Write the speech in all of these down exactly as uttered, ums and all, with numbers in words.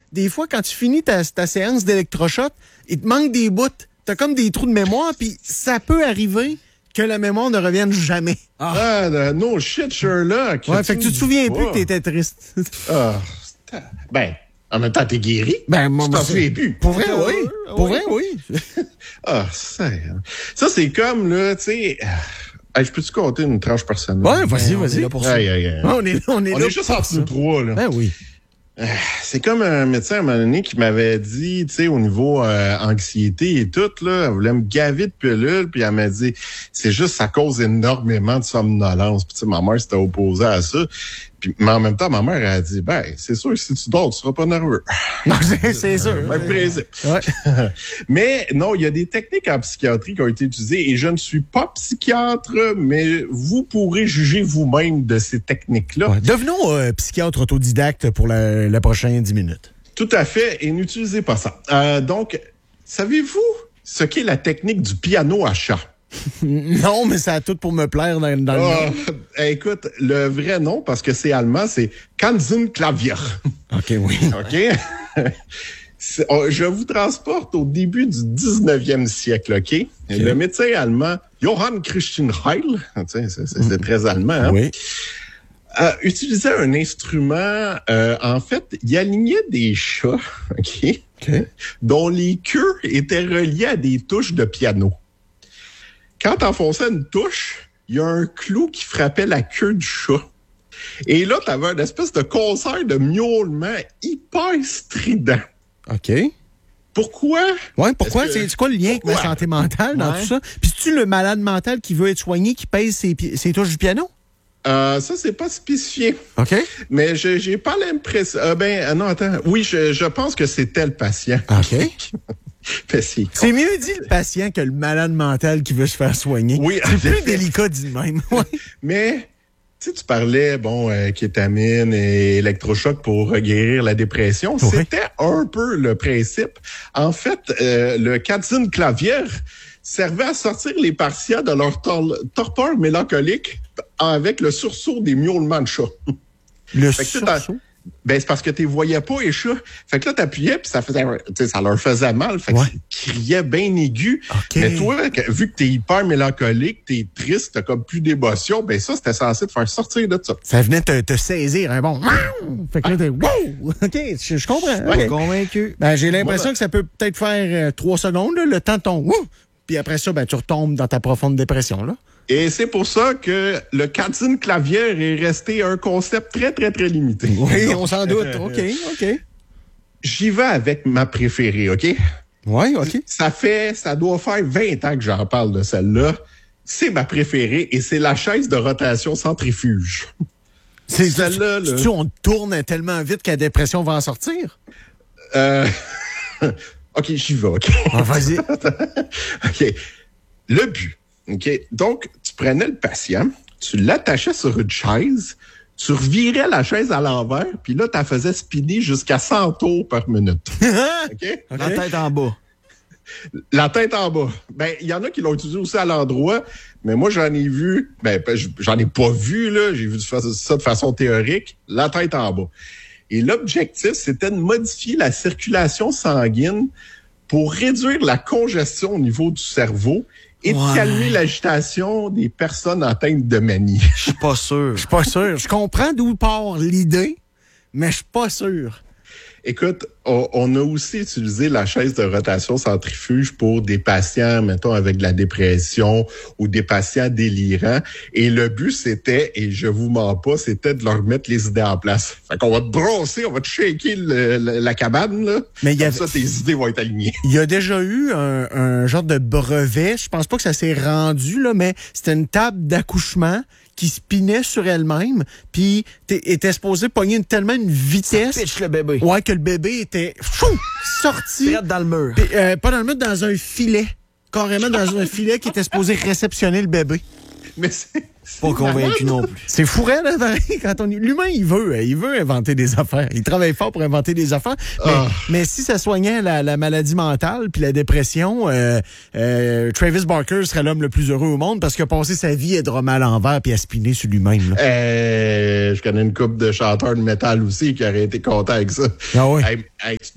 des fois, quand tu finis ta, ta séance d'électrochoc, il te manque des bouts. T'as comme des trous de mémoire, puis ça peut arriver que la mémoire ne revienne jamais. Ah, ah no shit, Sherlock. Ouais, fait que tu te souviens plus que t'étais triste. Ah, ben, en même temps, t'es guéri. Ben, moi, tu t'en souviens plus. Pour vrai, oui. Ah, Pour oui. vrai, oui. Ah, ça, ça c'est comme, là, tu sais... Hey, je peux-tu compter une tranche personnelle? Ouais, vas-y, ben, vas-y. On est là pour ça. Aïe, aïe, aïe. On est là, on est On là est juste entre nous trois, là. Ben oui. C'est comme un médecin à un moment donné qui m'avait dit, tu sais, au niveau euh, anxiété et tout, là, elle voulait me gaver de pilules, puis elle m'a dit, c'est juste, ça cause énormément de somnolence. Puis tu sais, ma mère s'était opposée à ça. Puis, mais en même temps, ma mère, elle a dit, ben, c'est sûr, si tu dors, tu seras pas nerveux. Non, c'est, c'est sûr. Même principe. Ouais. Mais non, il y a des techniques en psychiatrie qui ont été utilisées et je ne suis pas psychiatre, mais vous pourrez juger vous-même de ces techniques-là. Ouais. Devenons euh, psychiatre autodidacte pour la, la prochaine dix minutes. Tout à fait, et n'utilisez pas ça. Euh, donc, savez-vous ce qu'est la technique du piano à chat? Non, mais ça a tout pour me plaire dans, dans le Oh, nom. écoute, le vrai nom, parce que c'est allemand, c'est Kanzenklavier. OK, oui. OK? C'est, oh, je vous transporte au début du dix-neuvième siècle, OK? Okay. Le médecin allemand Johann Christian Heil, c'est, c'est, c'est mmh. très allemand, hein? Oui. Euh, utilisait un instrument, euh, en fait, il alignait des chats, OK? Okay. Dont les queues étaient reliées à des touches de piano. Quand t'enfonçais une touche, il y a un clou qui frappait la queue du chat. Et là, t'avais une espèce de concert de miaulement hyper strident. OK. Pourquoi? Ouais, pourquoi? Que... C'est, c'est quoi le lien avec ma santé mentale dans ouais. tout ça? Puis c'est-tu le malade mental qui veut être soigné qui pèse ses, pi- ses touches du piano? Euh, ça, c'est pas spécifié. OK. Mais je, j'ai pas l'impression... Euh, ben, euh, non, attends. Oui, je, je pense que c'était le patient. OK. c'est, c'est mieux dit le patient que le malade mental qui veut se faire soigner. Oui, c'est plus délicat dit de même. Ouais. Mais... Tu sais, tu parlais, bon, euh, kétamine et électrochoc pour guérir la dépression. Oui. C'était un peu le principe. En fait, euh, le Kanzenklavier servait à sortir les patients de leur tor- torpeur mélancolique avec le sursaut des miaulements de chat. Le sursaut? Ben, c'est parce que tu les voyais pas, les chats. Fait que là, t'appuyais, puis ça faisait, tu sais, ça leur faisait mal. Fait que ouais. ils criaient bien aigu. Okay. Mais toi, que, vu que t'es hyper mélancolique, t'es triste, t'as comme plus d'émotion, ben ça, c'était censé te faire sortir de ça. Ça venait te, te saisir un bon... Fait que là, t'es... Wow! OK, je, je comprends. Ouais, okay. Convaincu. Ben, j'ai l'impression ouais. que ça peut peut-être faire euh, trois secondes, là, le temps de ton... Wouh! Puis après ça, ben, tu retombes dans ta profonde dépression, là. Et c'est pour ça que le Kanzenklavier est resté un concept très, très, très limité. Oui, on s'en doute. OK, OK. J'y vais avec ma préférée, OK? Oui, OK. Ça fait, ça doit faire vingt ans que j'en parle de celle-là. C'est ma préférée et c'est la chaise de rotation centrifuge. C'est celle-là, là. Tu, on tourne tellement vite que la dépression va en sortir? Euh... OK, j'y vais, OK. Ah, vas-y. OK. Le but. OK. Donc, tu prenais le patient, tu l'attachais sur une chaise, tu revirais la chaise à l'envers, puis là, tu la faisais spinner jusqu'à cent tours par minute. OK? Okay. La tête en bas. La tête en bas. Ben, il y en a qui l'ont utilisé aussi à l'endroit, mais moi, j'en ai vu, ben, j'en ai pas vu, là, j'ai vu ça de façon théorique, la tête en bas. Et l'objectif, c'était de modifier la circulation sanguine pour réduire la congestion au niveau du cerveau et de ouais. calmer l'agitation des personnes atteintes de manie. Je suis pas sûr. Je suis pas sûr. Je comprends d'où part l'idée, mais je suis pas sûr. Écoute, on, on a aussi utilisé la chaise de rotation centrifuge pour des patients, mettons, avec de la dépression ou des patients délirants. Et le but, c'était, et je vous mens pas, c'était de leur mettre les idées en place. Fait qu'on va te brosser, on va te shaker le, le, la cabane, là. Mais Comme y a... ça, tes idées vont être alignées. Il y a déjà eu un, un genre de brevet, je pense pas que ça s'est rendu, là, mais c'était une table d'accouchement qui spinait sur elle-même, puis était supposé pogner une, tellement une vitesse... Ça pitch le bébé. Ouais, que le bébé était fou, sorti... Direct dans le mur. Pis, euh, pas dans le mur, dans un filet. Carrément dans un filet qui était supposé réceptionner le bébé. Mais c'est... Pas convaincu non plus. C'est fourré, là, quand on... L'humain, il veut, il veut inventer des affaires. Il travaille fort pour inventer des affaires. Mais, oh. mais si ça soignait la, la maladie mentale puis la dépression, euh, euh, Travis Barker serait l'homme le plus heureux au monde parce qu'il a passé sa vie à drummer à l'envers puis à spinner sur lui-même. Là. Euh, je connais une couple de chanteurs de métal aussi qui auraient été contents avec ça. Ah oui? Hey, hey, tu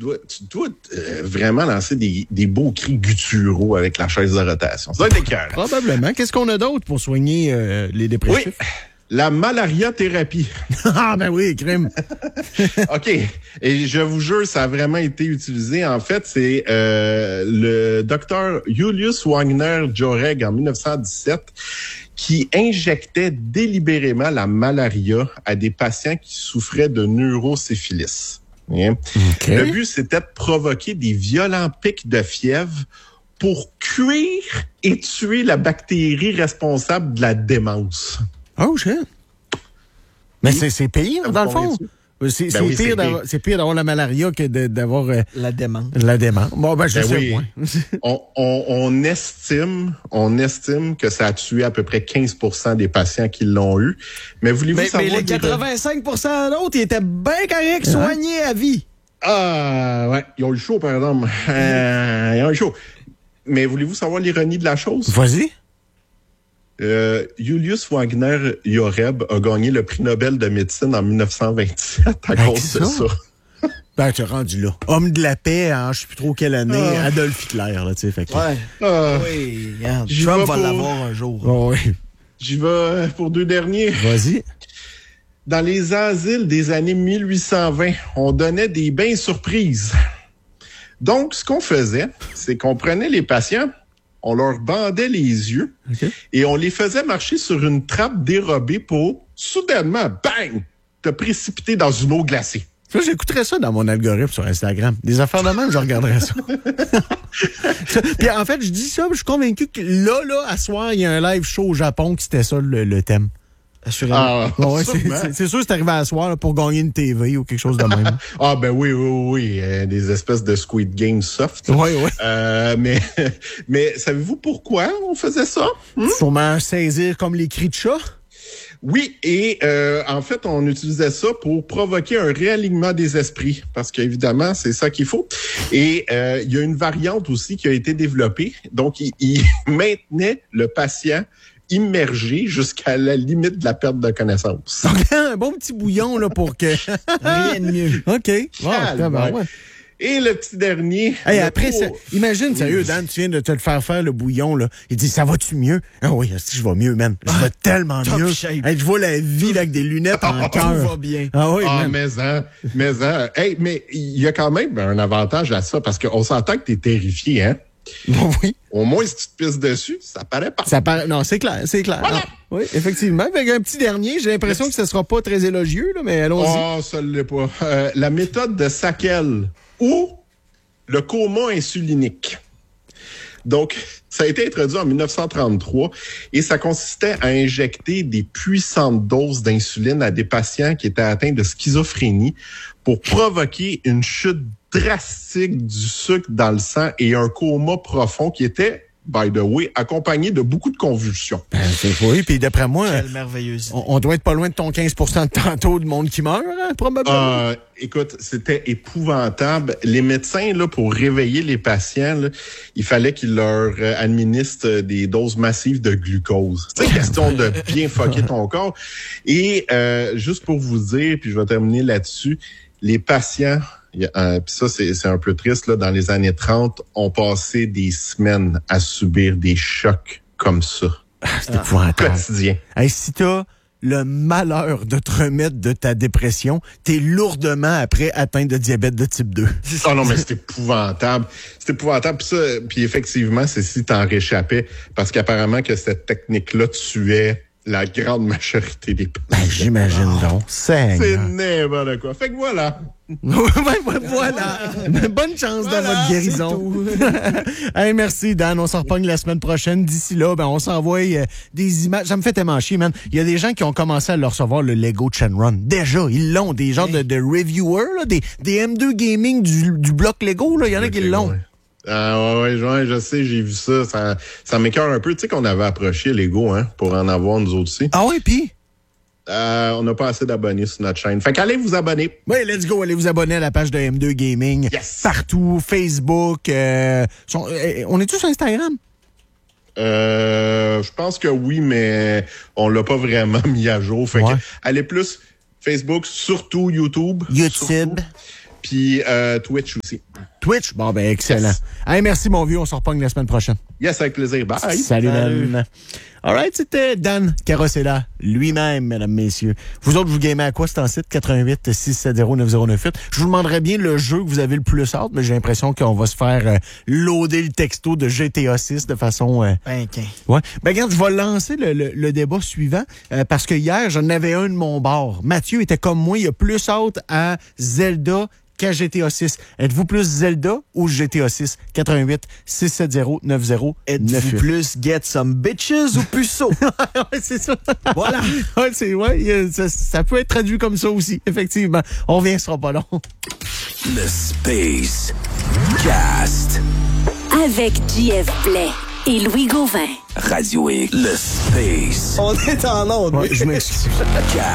dois, tu dois euh, vraiment lancer des, des beaux cris gutturaux avec la chaise de rotation. Ça doit être écœurant. Probablement. Qu'est-ce qu'on a d'autre pour soigner euh, les dépressifs? Oui. La malaria-thérapie. Ah, ben oui, crime. OK. Et je vous jure, ça a vraiment été utilisé. En fait, c'est euh, le docteur Julius Wagner Jauregg en dix-neuf cent dix-sept qui injectait délibérément la malaria à des patients qui souffraient de neurocéphilis. Okay. Okay. Le but, c'était de provoquer des violents pics de fièvre pour cuire et tuer la bactérie responsable de la démence. Oh, shit. Mais c'est, c'est pire, dans le fond. C'est, ben c'est, oui, pire c'est, d'avoir, c'est pire d'avoir la malaria que de, d'avoir euh, la démence. La démence. Bon, ben, je ben sais oui. moins. on, on, on estime, on estime que ça a tué à peu près quinze pour cent des patients qui l'ont eu. Mais voulez-vous mais, savoir... Mais les quatre-vingt-cinq pour cent d'autres, ils étaient bien corrects, soignés à vie. Ah, ouais. Ils ont eu chaud, par exemple. Euh, ils ont eu chaud. Mais voulez-vous savoir l'ironie de la chose? Vas-y. Euh, Julius Wagner Jauregg a gagné le prix Nobel de médecine en dix-neuf cent vingt-sept à ben, cause ça? de ça. Ben, tu es rendu là. Homme de la paix, en je sais plus trop quelle année, ah. Adolf Hitler, là, tu sais. Fait que... Ouais. Ah. Oui, regarde. J'y Trump vais va pour... l'avoir un jour. Oh, oui. J'y vais pour deux derniers. Vas-y. Dans les asiles des années mille huit cent vingt, on donnait des bains surprises. Donc, ce qu'on faisait, c'est qu'on prenait les patients, on leur bandait les yeux okay. et on les faisait marcher sur une trappe dérobée pour, soudainement, bang, te précipiter dans une eau glacée. Ça, j'écouterais ça dans mon algorithme sur Instagram. Des affaires de même, je regarderais ça. Puis en fait, je dis ça, je suis convaincu que là, là, à soir, il y a un live show au Japon qui c'était ça le, le thème. Assurément. Ah, bon, ouais, c'est, c'est, c'est sûr que c'est arrivé à soir là, pour gagner une T V ou quelque chose de même. Ah ben oui, oui, oui, euh, des espèces de Squid Game soft. Oui, oui. Euh, mais, mais savez-vous pourquoi on faisait ça? Hmm? Sûrement saisir comme les cris de chat. Oui, et euh, en fait, on utilisait ça pour provoquer un réalignement des esprits, parce qu'évidemment, c'est ça qu'il faut. Et euh, il y a une variante aussi qui a été développée. Donc, il, il maintenait le patient immergé jusqu'à la limite de la perte de connaissance. Donc, un bon petit bouillon là pour que... Rien de mieux. OK. Bon, ah, ouais. ouais. Et le petit dernier... Hey, le après, pour... ça, imagine, sérieux, Dan, tu viens de te le faire faire le bouillon, là. Il dit, ça va-tu mieux? Ah oui, si je vais mieux, man. Je vais tellement top mieux. shape. Hey, je vois la vie là, avec des lunettes en cœur. Tout va bien. Ah oui, Ah, man. mais hein, mais hein. Hey, mais il y a quand même un avantage à ça, parce qu'on s'entend que t'es terrifié, hein? Oui. Au moins, si tu te pisses dessus, ça paraît pas. Ça paraît... Non, c'est clair, c'est clair. Voilà. Ah, oui, effectivement. Avec un petit dernier, j'ai l'impression que ce sera pas très élogieux, là, mais allons-y. Oh, ça l'est pas. Euh, la méthode de Sackel ou le coma insulinique. Donc, ça a été introduit en dix-neuf cent trente-trois et ça consistait à injecter des puissantes doses d'insuline à des patients qui étaient atteints de schizophrénie pour provoquer une chute drastique du sucre dans le sang et un coma profond qui était, by the way, accompagné de beaucoup de convulsions. Ben, c'est oui, puis d'après moi, Quelle merveilleuse idée. on, on doit être pas loin de ton quinze pour cent de tantôt de monde qui meurt, hein, probablement. Euh, écoute, c'était épouvantable. Les médecins, là, pour réveiller les patients, là, il fallait qu'ils leur euh, administrent des doses massives de glucose. C'est une question de bien fucker ton corps. Et euh, juste pour vous dire, puis je vais terminer là-dessus, les patients... Euh, puis ça, c'est, c'est un peu triste, là, dans les années trente, on passait des semaines à subir des chocs comme ça. Ah, c'est épouvantable. Quotidien. Hey, si t'as le malheur de te remettre de ta dépression, t'es lourdement après atteint de diabète de type deux. Oh non, mais c'est épouvantable. C'est épouvantable. Puis ça, puis effectivement, c'est si t'en réchappais, parce qu'apparemment que cette technique-là tuait la grande majorité des patients. Ben, j'imagine oh. donc. C'est n'importe quoi. Fait que voilà. Voilà. Bonne chance voilà, dans votre guérison. Hey, merci, Dan. On s'en repogne la semaine prochaine. D'ici là, ben, on s'envoie euh, des images. Ça me fait tellement chier, man. Il y a des gens qui ont commencé à leur recevoir le Lego Shenron. Déjà, ils l'ont. Des genres hey. de, de reviewers, là, des, des M deux Gaming du, du bloc Lego. Là. Il y en a qui l'ont. Ouais. Ah ouais, ouais, je sais, j'ai vu ça. Ça, ça m'écoeure un peu. Tu sais qu'on avait approché Lego, hein, pour en avoir nous autres aussi. Ah oui, puis? Euh, on n'a pas assez d'abonnés sur notre chaîne. Fait qu'allez vous abonner. Oui, let's go. Allez vous abonner à la page de M deux Gaming. Yes. Partout, Facebook. Euh, sont, euh, on est tous sur Instagram? Euh, je pense que oui, mais on l'a pas vraiment mis à jour. Fait ouais. que allez plus Facebook, surtout YouTube. YouTube. Surtout. Puis euh, Twitch aussi. Twitch? Bon, ben excellent. Yes. Hey, merci, mon vieux. On se repogne la semaine prochaine. Yes, avec plaisir. Bye. Salut, Dan. All right, c'était Dan Carosella, lui-même, mesdames, messieurs. Vous autres, vous gamez à quoi, c'est en site? quatre un huit, six sept zéro, neuf zéro neuf huit. Je vous demanderais bien le jeu que vous avez le plus hâte, mais j'ai l'impression qu'on va se faire euh, loader le texto de G T A six de façon... Euh... Okay. Ouais. Ben, regarde, je vais lancer le, le, le débat suivant, euh, parce que hier, j'en avais un de mon bord. Mathieu était comme moi, il a plus hâte à Zelda qu'à G T A six. Êtes-vous plus Zelda ou G T A six? quatre un huit, six sept zéro, neuf zéro neuf huit. Êtes-vous plus Get Some Bitches ou Puceau? Ouais, c'est ça. Voilà. Ouais, c'est, ouais, ça, ça peut être traduit comme ça aussi, effectivement. On revient, ce sera pas long. Le Space Cast. Avec J F Blais et Louis Gauvin. Radio X. Le Space. On est en onde. Ouais, je m'excuse.